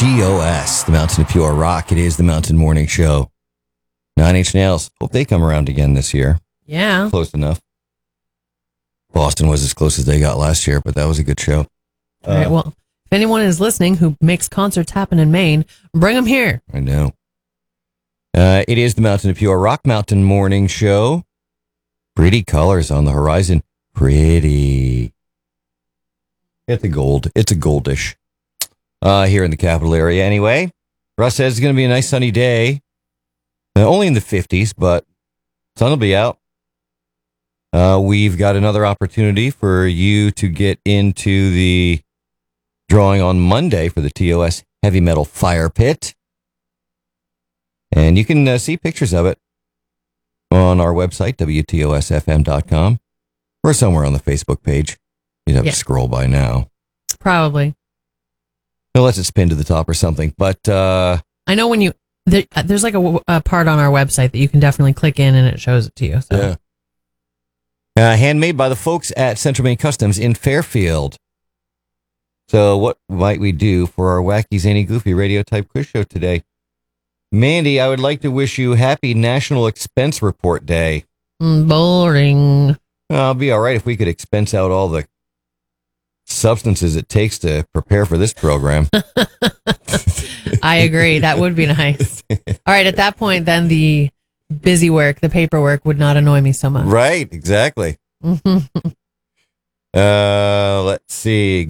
WTOS, the Mountain of Pure Rock. It is the Mountain Morning Show. 9 Inch Nails. Hope they come around again this year. Yeah. Close enough. Boston was as close as they got last year, but that was a good show. All right. Well, if anyone is listening who makes concerts happen in Maine, bring them here. I know. It is the Mountain of Pure Rock Mountain Morning Show. Pretty colors on the horizon. Pretty. It's a gold. It's a goldish. Here in the capital area anyway. Russ says it's going to be a nice sunny day. Only in the 50s, but sun will be out. We've got another opportunity for you to get into the drawing on Monday for the TOS Heavy Metal Fire Pit. And you can see pictures of it on our website, WTOSFM.com, or somewhere on the Facebook page. You'd have to scroll by now. Probably. Unless it's pinned to the top or something. But I know when there's like a part on our website that you can definitely click in and it shows it to you. So. Yeah. Handmade by the folks at Central Maine Customs in Fairfield. So what might we do for our wacky, zany, goofy radio type quiz show today? Mandy, I would like to wish you happy National Expense Report Day. Boring. I'll be all right if we could expense out all the substances it takes to prepare for this program. I agree. That would be nice. All right. At that point, then the busy work, the paperwork would not annoy me so much. Right. Exactly. Let's see.